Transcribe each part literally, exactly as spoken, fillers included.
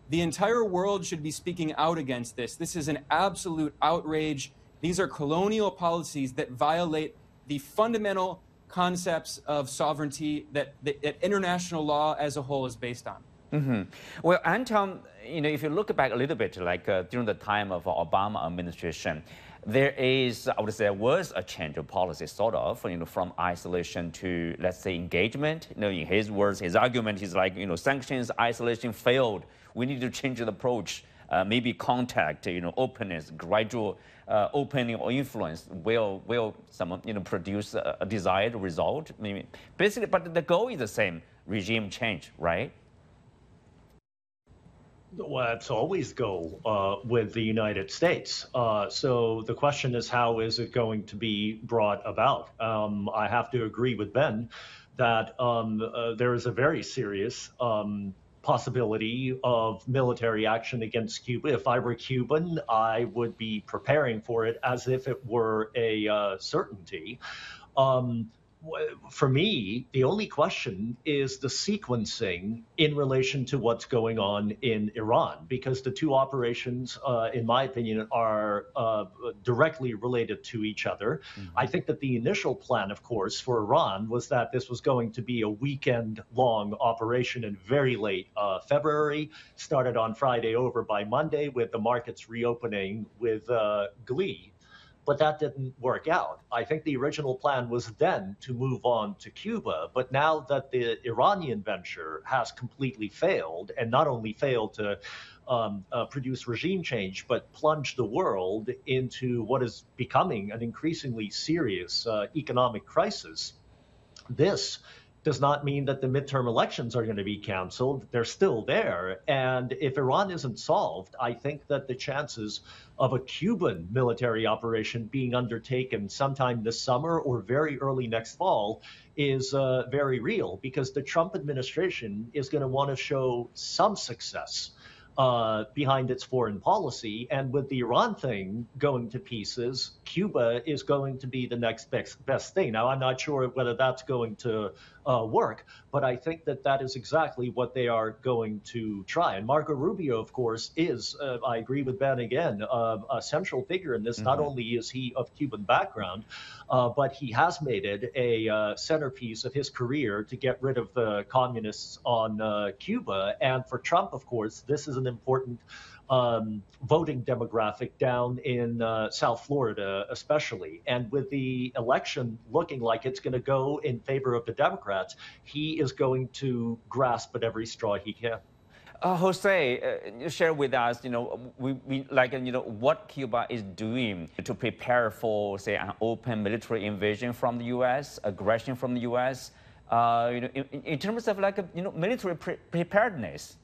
The entire world should be speaking out against this. This is an absolute outrage. These are colonial policies that violate the fundamental concepts of sovereignty that, that, that international law as a whole is based on. Mm-hmm. Well, Anton, you know, if you look back a little bit, like uh, during the time of Obama administration, there is, I would say, was a change of policy, sort of, you know, from isolation to, let's say, engagement. You know, in his words, his argument is like, you know, sanctions, isolation failed. We need to change the approach. Uh, maybe contact, you know, openness, gradual uh, opening or influence will will some, you know, produce a, a desired result. Maybe basically, but the goal is the same: regime change, right? Well, that's always the goal uh, with the United States. Uh, so the question is, how is it going to be brought about? Um, I have to agree with Ben that um, uh, there is a very serious um, possibility of military action against Cuba. If I were Cuban, I would be preparing for it as if it were a uh, certainty. Um, For me, the only question is the sequencing in relation to what's going on in Iran, because the two operations, uh, in my opinion, are uh, directly related to each other. Mm-hmm. I think that the initial plan, of course, for Iran was that this was going to be a weekend-long operation in very late uh, February, started on Friday over by Monday, with the markets reopening with uh, glee. But that didn't work out. I think the original plan was then to move on to Cuba. But now that the Iranian venture has completely failed, and not only failed to um, uh, produce regime change, but plunge the world into what is becoming an increasingly serious uh, economic crisis, this does not mean that the midterm elections are going to be canceled. They're still there. And if Iran isn't solved, I think that the chances of a Cuban military operation being undertaken sometime this summer or very early next fall is uh, very real, because the Trump administration is going to want to show some success Uh, behind its foreign policy. And with the Iran thing going to pieces, Cuba is going to be the next best, best thing. Now, I'm not sure whether that's going to uh, work, but I think that that is exactly what they are going to try. And Marco Rubio, of course, is, uh, I agree with Ben again, uh, a central figure in this. Mm-hmm. Not only is he of Cuban background, uh, but he has made it a uh, centerpiece of his career to get rid of the communists on uh, Cuba. And for Trump, of course, this is an important um, voting demographic down in uh, South Florida, especially. And with the election looking like it's going to go in favor of the Democrats, he is going to grasp at every straw he can. Uh, Jose, uh, share with us, you know, we, we like, you know, what Cuba is doing to prepare for, say, an open military invasion from the U S, aggression from the U S, uh, you know, in, in terms of like, a, you know, military pre preparedness.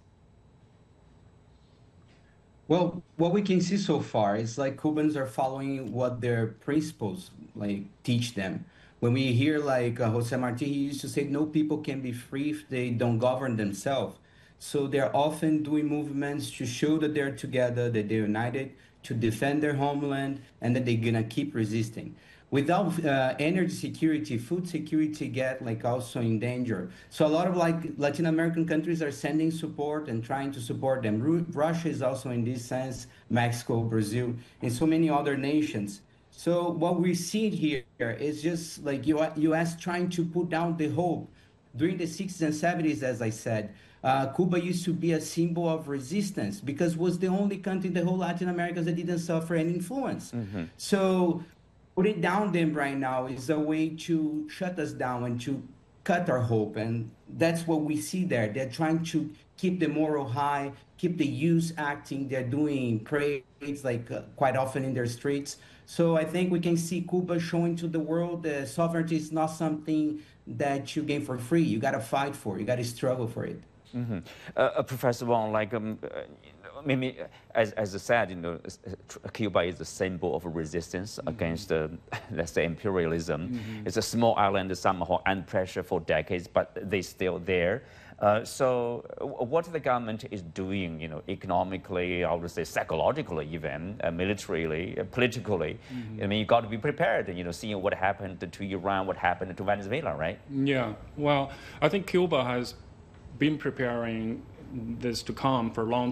Well, what we can see so far is like Cubans are following what their principles like teach them. When we hear like uh, Jose Marti, he used to say, no people can be free if they don't govern themselves. So they're often doing movements to show that they're together, that they're united, to defend their homeland, and that they're gonna keep resisting. Without uh, energy security, food security get like also in danger. So a lot of like Latin American countries are sending support and trying to support them. Ru Russia is also in this sense, Mexico, Brazil, and so many other nations. So what we see here is just like U S trying to put down the hope. During the sixties and seventies, as I said, uh, Cuba used to be a symbol of resistance because it was the only country in the whole Latin America that didn't suffer any influence. Mm-hmm. So putting down them right now is a way to shut us down and to cut our hope. And that's what we see there. They're trying to keep the moral high, keep the youth acting. They're doing parades like uh, quite often in their streets. So I think we can see Cuba showing to the world that sovereignty is not something that you gain for free. You got to fight for it. You got to struggle for it. Mm-hmm. uh, uh, Professor Wong, like, um, uh, maybe, as, as I said, you know, Cuba is a symbol of resistance mm-hmm. against, uh, let's say, imperialism. Mm-hmm. It's a small island, somehow under pressure for decades, but they're still there. Uh, so what the government is doing, you know, economically, I would say psychologically even, uh, militarily, uh, politically, mm-hmm. I mean, you got to be prepared, you know, seeing what happened to Iran, what happened to Venezuela, right? Yeah, well, I think Cuba has been preparing this to come for a long